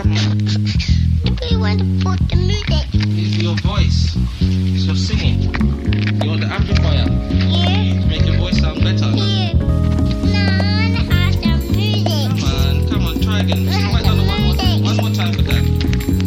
Where do you want to put the music? It's your voice. It's your singing.